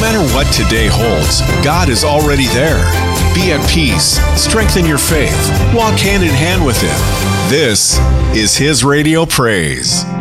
matter what today holds, God is already there. Be at peace, strengthen your faith, walk hand in hand with Him. This is His Radio Praise.